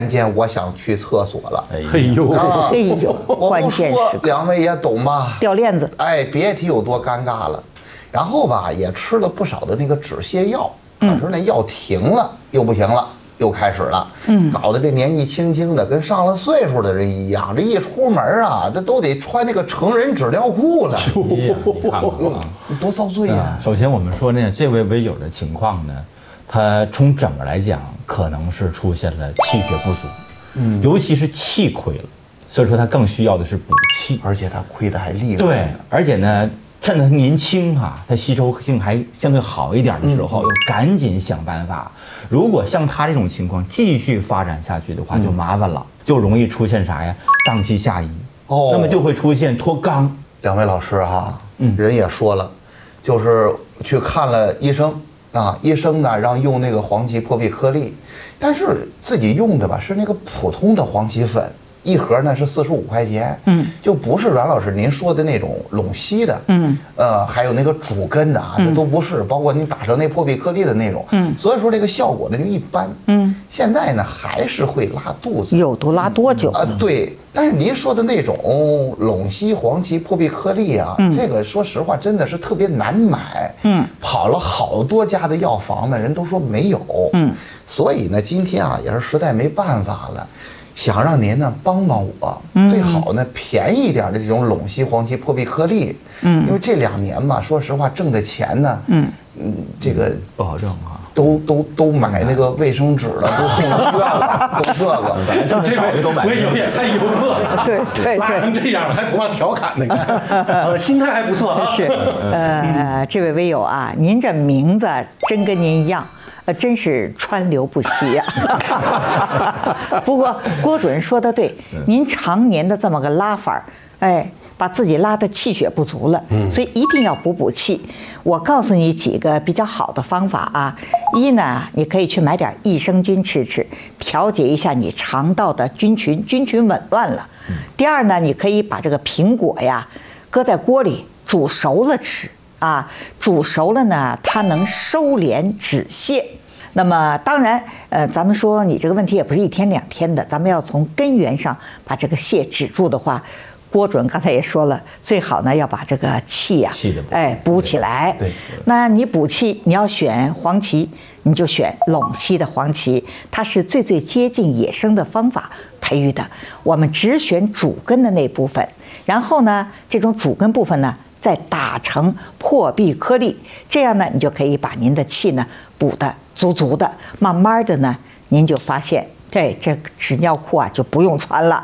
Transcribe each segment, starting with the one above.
间我想去厕所了。 嘿呦， 我不说，两位也懂吧？ 掉链子。 哎，别提有多尴尬了。然后吧，也吃了不少的那个止泻药，可是那药停了又不行了。又开始了，搞得这年纪轻轻的跟上了岁数的人一样，这一出门啊，这都得穿那个成人纸尿裤了。 你看看啊， 多遭罪呀！ 首先我们说呢，这位微友的情况呢，他从整个来讲，可能是出现了气血不足，尤其是气亏了，所以说他更需要的是补气， 而且他亏得还厉害。 对，而且呢，趁着他年轻哈，他吸收性还相对好一点的时候，要赶紧想办法。如果像他这种情况继续发展下去的话，就麻烦了，就容易出现啥呀？脏器下移，那么就会出现脱肛。 两位老师哈，人也说了，就是去看了医生啊，医生呢让用那个黄芪破壁颗粒，但是自己用的吧是那个普通的黄芪粉。一盒呢是45块钱，就不是阮老师您说的那种陇西的，还有那个主根的啊，这都不是，包括你打成那破壁颗粒的那种，所以说这个效果呢就一般，现在呢还是会拉肚子， 有都拉多久啊？对，但是您说的那种陇西黄芪破壁颗粒啊，这个说实话真的是特别难买，跑了好多家的药房呢，人都说没有，所以呢今天啊也是实在没办法了。想让您呢帮帮我，最好呢便宜一点的这种陇西黄芪破壁颗粒，因为这2年吧，说实话挣的钱呢，这个不好挣啊， 都买那个卫生纸了，都送医院了，都这个， 这位都买， 微友也太幽默了， 对， 拉成这样还不忘调侃呢，心态还不错啊。 是，这位微友啊，您这名字真跟您一样。真是川流不息呀！不过郭主任说的对，您常年的这么个拉法，把自己拉得气血不足了，所以一定要补气。我告诉你几个比较好的方法啊。一呢，你可以去买点益生菌吃，调节一下你肠道的菌群紊乱了。第二呢，你可以把这个苹果呀搁在锅里煮熟了吃啊，煮熟了呢，它能收敛止泻。那么当然，咱们说你这个问题也不是1天2天的，咱们要从根源上把这个泻止住的话，郭准刚才也说了，最好呢要把这个气呀，补起来。对，那你补气，你要选黄芪，你就选陇西的黄芪，它是最接近野生的方法培育的。我们只选主根的那部分，然后呢，这种主根部分呢，再打成破壁颗粒，这样呢，你就可以把您的气呢补得足的，慢慢的呢，您就发现，这纸尿裤啊就不用穿了。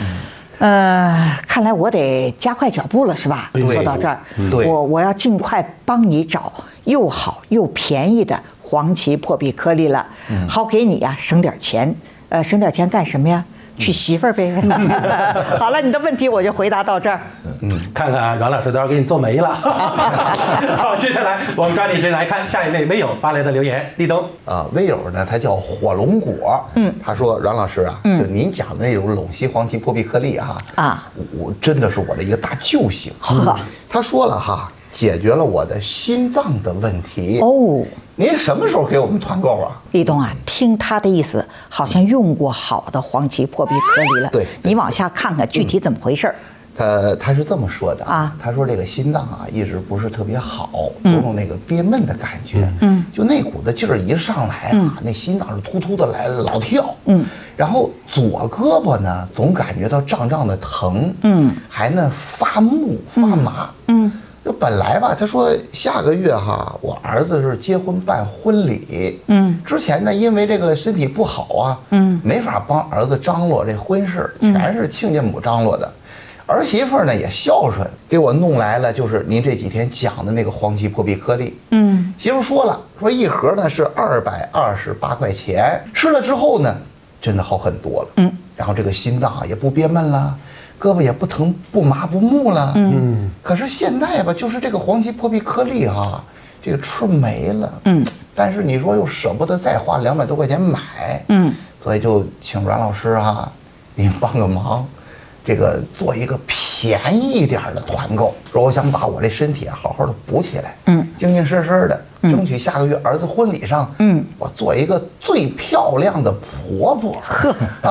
看来我得加快脚步了，是吧？说到这儿，我要尽快帮你找又好又便宜的黄芪破壁颗粒了，好给你呀省点钱。省点钱干什么呀？娶媳妇儿呗。好了，你的问题我就回答到这儿。 看看啊，阮老师都要给你做没了。好，接下来我们抓紧时间来看下一位微友发来的留言。立冬微友呢，他叫火龙果，他说阮老师啊，就您讲的那种陇西黄芪破壁颗粒我真的是我的一个大救星。他说了哈，解决了我的心脏的问题哦。您什么时候给我们团购啊？ 立冬啊，听他的意思，好像用过好的黄芪破壁颗粒了。 对， 你往下看看具体怎么回事。 他是这么说的啊，他说这个心脏啊一直不是特别好，总有那个憋闷的感觉，就那股子劲儿一上来啊，那心脏是突突的来老跳，然后左胳膊呢总感觉到胀胀的疼，还呢发木发麻，就本来吧，他说下个月哈，我儿子是结婚办婚礼，之前呢因为这个身体不好啊，没法帮儿子张罗这婚事，全是亲家母张罗的。儿媳妇呢也孝顺，给我弄来了，就是您这几天讲的那个黄芪破壁颗粒。媳妇说了，说一盒呢是228块钱，吃了之后呢，真的好很多了。然后这个心脏啊也不憋闷了，胳膊也不疼不麻不木了。可是现在吧，就是这个黄芪破壁颗粒哈，这个吃没了。但是你说又舍不得再花200多块钱买。所以就请阮老师哈，您帮个忙。这个做一个便宜一点的团购，说我想把我这身体啊好好的补起来，精精神神的争取下个月儿子婚礼上，我做一个最漂亮的婆婆。呵。